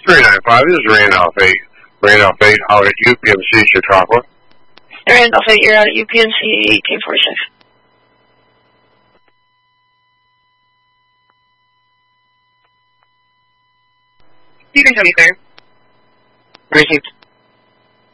395, this is Randolph 8. Randolph 8, out at UPMC Chautauqua. Randolph 8, you're out at UPMC 1846. You can tell me, sir. Received.